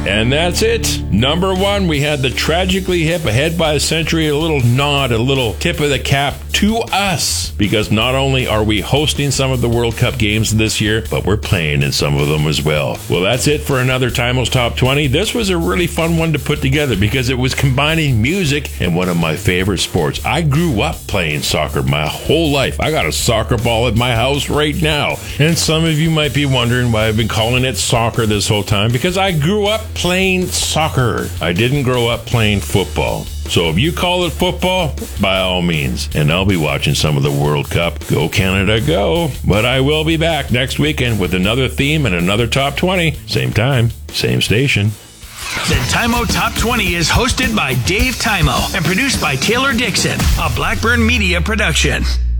And that's it. Number one, we had the Tragically Hip, Ahead by a Century, a little nod, a little tip of the cap to us, because not only are we hosting some of the World Cup games this year, but we're playing in some of them as well. Well, that's it for another Timo's Top 20. This was a really fun one to put together because it was combining music and one of my favorite sports. I grew up playing soccer my whole life. I got a soccer ball at my house right now. And some of you might be wondering why I've been calling it soccer this whole time, because I grew up playing soccer. I didn't grow up playing football. So if you call it football, by all means. And I'll be watching some of the World Cup. Go Canada, go. But I will be back next weekend with another theme and another Top 20. Same time, same station. The Timo Top 20 is hosted by Dave Timo and produced by Taylor Dixon, a Blackburn Media production.